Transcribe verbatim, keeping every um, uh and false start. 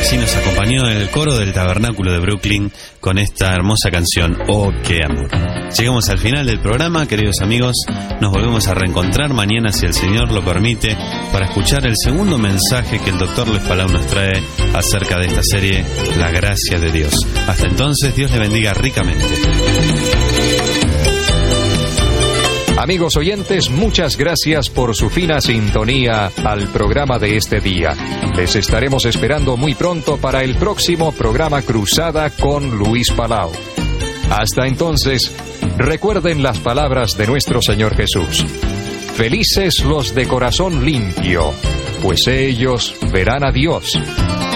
Así nos acompañó el coro del Tabernáculo de Brooklyn con esta hermosa canción, Oh, qué amor. Llegamos al final del programa, queridos amigos. Nos volvemos a reencontrar mañana, si el Señor lo permite, para escuchar el segundo mensaje que el doctor Luis Palau nos trae acerca de esta serie, La Gracia de Dios. Hasta entonces, Dios le bendiga ricamente. Amigos oyentes, muchas gracias por su fina sintonía al programa de este día. Les estaremos esperando muy pronto para el próximo programa Cruzada con Luis Palau. Hasta entonces, recuerden las palabras de nuestro Señor Jesús. Felices los de corazón limpio, pues ellos verán a Dios.